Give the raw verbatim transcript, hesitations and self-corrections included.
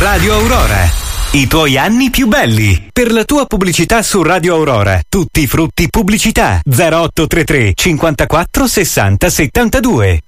Radio Aurora. I tuoi anni più belli. Per la tua pubblicità su Radio Aurora, tutti i frutti pubblicità. zero otto tre tre cinquantaquattro sessanta settantadue.